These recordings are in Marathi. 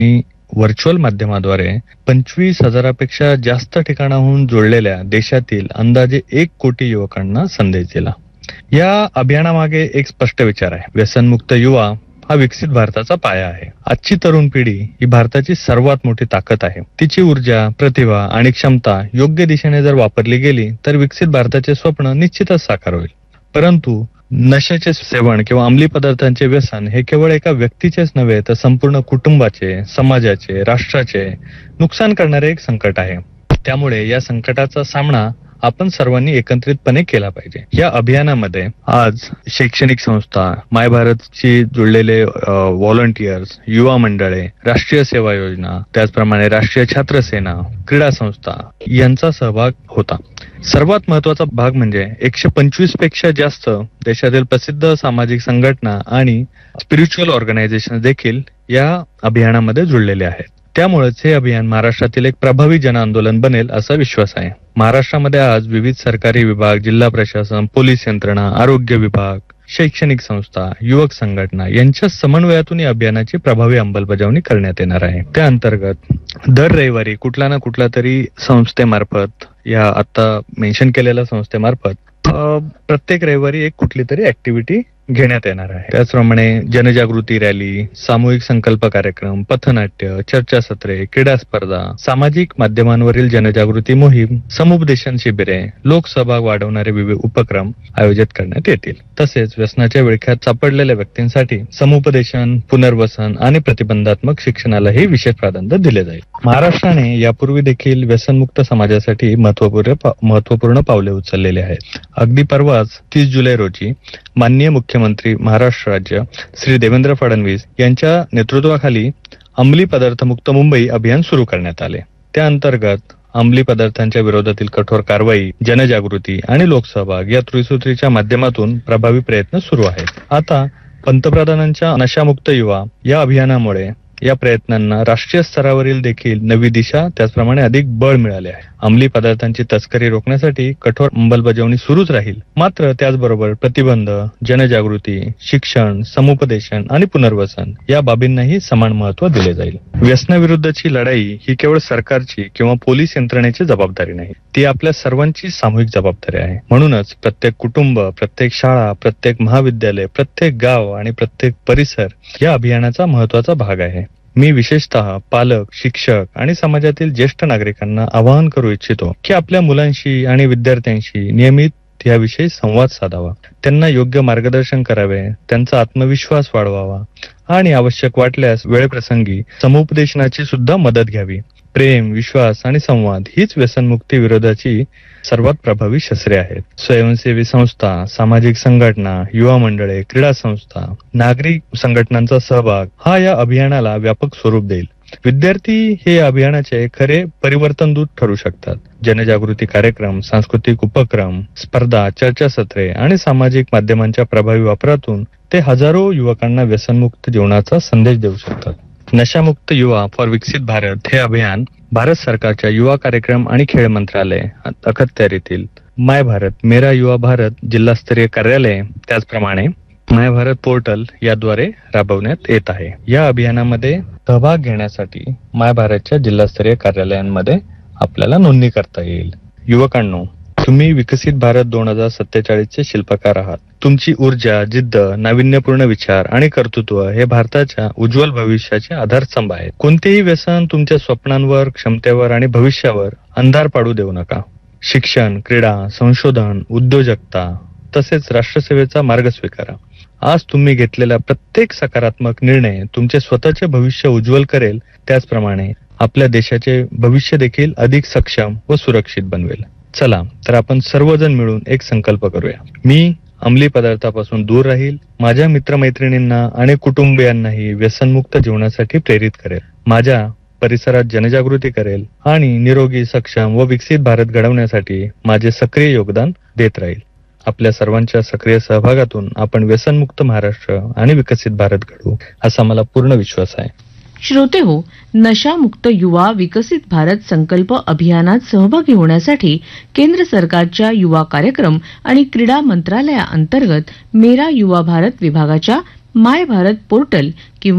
आणि व्हर्च्युअल माध्यमाद्वारे 25,000पेक्षा जास्त ठिकाणाहून जोडलेल्या देशातील अंदाजे 1 कोटी युवकांना संदेश दिला. या अभियानामागे एक स्पष्ट विचार आहे. व्यसनमुक्त युवा हा विकसित भारताचा पाया आहे. आजची तरुण पिढी ही भारताची सर्वात मोठी ताकद आहे. तिची ऊर्जा, प्रतिभा आणि क्षमता योग्य दिशेने जर वापरली गेली तर विकसित भारताचे स्वप्न निश्चितच साकार होईल. परंतु नशेचे सेवन किंवा अंमली पदार्थांचे व्यसन हे केवळ एका व्यक्तीचेच नव्हे तर संपूर्ण कुटुंबाचे, समाजाचे, राष्ट्राचे नुकसान करणारे एक संकट आहे. त्यामुळे या संकटाचा सामना आपण सर्वांनी एकत्रितपणे केला पाहिजे. या अभियानामध्ये आज शैक्षणिक संस्था, माय भारतशी जुळलेले व्हॉलंटियर्स, युवा मंडळे, राष्ट्रीय सेवा योजना, त्याचप्रमाणे राष्ट्रीय छात्र सेना, क्रीडा संस्था यांचा सहभाग होता. सर्वात महत्वाचा भाग म्हणजे 125 पेक्षा जास्त देशातील प्रसिद्ध सामाजिक संघटना आणि स्पिरिच्युअल ऑर्गनायझेशन देखील या अभियानामध्ये जुळलेले आहेत. त्यामुळेच हे अभियान महाराष्ट्रातील एक प्रभावी जनआंदोलन बनेल असा विश्वास आहे. महाराष्ट्रामध्ये आज विविध सरकारी विभाग, जिल्हा प्रशासन, पोलीस यंत्रणा, आरोग्य विभाग, शैक्षणिक संस्था, युवक संघटना यांच्या समन्वयातून या अभियानाची प्रभावी अंमलबजावणी करण्यात येणार आहे. त्या अंतर्गत दर रविवारी कुठला ना कुठला तरी संस्थेमार्फत, या आता मेन्शन केलेल्या संस्थेमार्फत प्रत्येक रविवारी एक कुठली तरी ऍक्टिव्हिटी घेण्यात येणार आहे. त्याचप्रमाणे जनजागृती रॅली, सामूहिक संकल्प कार्यक्रम, पथनाट्य, चर्चासत्रे, क्रीडा स्पर्धा, सामाजिक माध्यमांवरील जनजागृती मोहीम, समुपदेशन शिबिरे, लोकसहभाग वाढवणारे विविध उपक्रम आयोजित करण्यात येतील. तसेच व्यसनाच्या विळख्यात सापडलेल्या व्यक्तींसाठी समुपदेशन, पुनर्वसन आणि प्रतिबंधात्मक शिक्षणालाही विशेष प्राधान्य दिले जाईल. महाराष्ट्राने यापूर्वी देखील व्यसनमुक्त समाजासाठी महत्वपूर्ण पावले उचललेली आहेत. अगदी परवाच 30 जुलै रोजी माननीय मुख्यमंत्री महाराष्ट्र राज्य श्री देवेंद्र फडणवीस यांच्या नेतृत्वाखाली अंमली पदार्थ मुक्त मुंबई अभियान सुरू करण्यात आले. त्या अंतर्गत अंमली पदार्थांच्या विरोधातील कठोर कारवाई, जनजागृती आणि लोकसहभाग या त्रिसूत्रीच्या माध्यमातून प्रभावी प्रयत्न सुरू आहेत. आता पंतप्रधानांच्या नशामुक्त युवा या अभियानामुळे या प्रयत्नांना राष्ट्रीय स्तरावरील देखील नवी दिशा, त्याचप्रमाणे अधिक बळ मिळाले आहे. अंमली पदार्थांची तस्करी रोखण्यासाठी कठोर अंमलबजावणी सुरूच राहील. मात्र त्याचबरोबर प्रतिबंध, जनजागृती, शिक्षण, समुपदेशन आणि पुनर्वसन या बाबींनाही समान महत्व दिले जाईल. व्यसनाविरुद्धची लढाई ही केवळ सरकारची किंवा पोलीस यंत्रणेची जबाबदारी नाही, ती आपल्या सर्वांची सामूहिक जबाबदारी आहे. म्हणूनच प्रत्येक कुटुंब, प्रत्येक शाळा, प्रत्येक महाविद्यालय, प्रत्येक गाव आणि प्रत्येक परिसर या अभियानाचा महत्वाचा भाग आहे. मी विशेषतः पालक, शिक्षक आणि समाजातील ज्येष्ठ नागरिकांना आवाहन करू इच्छितो की आपल्या मुलांशी आणि विद्यार्थ्यांशी नियमित याविषयी संवाद साधावा, त्यांना योग्य मार्गदर्शन करावे, त्यांचा आत्मविश्वास वाढवावा आणि आवश्यक वाटल्यास वेळप्रसंगी समुपदेशनाची सुद्धा मदत घ्यावी. प्रेम, विश्वास आणि संवाद हीच व्यसनमुक्ती विरोधाची सर्वात प्रभावी शस्त्रे आहेत. स्वयंसेवी संस्था, सामाजिक संघटना, युवा मंडळे, क्रीडा संस्था, नागरिक संघटनांचा सहभाग हा या अभियानाला व्यापक स्वरूप देईल. विद्यार्थी हे अभियानाचे खरे परिवर्तन दूत ठरू शकतात. जनजागृती कार्यक्रम, सांस्कृतिक उपक्रम, स्पर्धा, चर्चासत्रे आणि सामाजिक माध्यमांच्या प्रभावी वापरातून ते हजारो युवकांना व्यसनमुक्त जीवनाचा संदेश देऊ शकतात. नशामुक्त युवा फॉर विकसित भारत हे अभियान भारत सरकारच्या युवा कार्यक्रम आणि खेळ मंत्रालय अखत्यारीतील माय भारत, मेरा युवा भारत जिल्हास्तरीय कार्यालय, त्याचप्रमाणे माय भारत पोर्टल याद्वारे राबवण्यात येत आहे. या अभियानामध्ये सहभाग घेण्यासाठी माय भारतच्या जिल्हास्तरीय कार्यालयांमध्ये आपल्याला नोंदणी करता येईल. युवकांनो, तुम्ही विकसित भारत 2047चे शिल्पकार आहात. तुमची ऊर्जा, जिद्द, नाविन्यपूर्ण विचार आणि कर्तृत्व हे भारताच्या उज्ज्वल भविष्याचे आधारस्तंभ आहेत. कोणतेही व्यसन तुमच्या स्वप्नांवर, क्षमतेवर आणि भविष्यावर अंधार पाडू देऊ नका. शिक्षण, क्रीडा, संशोधन, उद्योजकता तसेच राष्ट्रसेवेचा मार्ग स्वीकारा. आज तुम्ही घेतलेला प्रत्येक सकारात्मक निर्णय तुमचे स्वतःचे भविष्य उज्ज्वल करेल, त्याचप्रमाणे आपल्या देशाचे भविष्य देखील अधिक सक्षम व सुरक्षित बनवेल. चला तर आपण सर्वजण मिळून एक संकल्प करूया. मी अंमली पदार्थापासून दूर राहील, माझ्या मित्रमैत्रिणींना आणि कुटुंबियांनाही व्यसनमुक्त जीवनासाठी प्रेरित करेल, माझ्या परिसरात जनजागृती करेल आणि निरोगी, सक्षम व विकसित भारत घडवण्यासाठी माझे सक्रिय योगदान देत राहील. आपल्या सर्वांच्या सक्रिय सहभागातून आपण व्यसनमुक्त महाराष्ट्र आणि विकसित भारत घडवू असा मला पूर्ण विश्वास आहे. श्रोते हो, नशामुक्त युवा विकसित भारत संकल्प अभियानात सहभागी होण्यासाठी केंद्र सरकारच्या युवा कार्यक्रम आणि क्रीडा मंत्रालयाअंतर्गत मेरा युवा भारत विभागाच्या माय भारत पोर्टल किंवा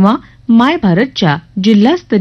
माय भारतच्या जिल्हास्तरीय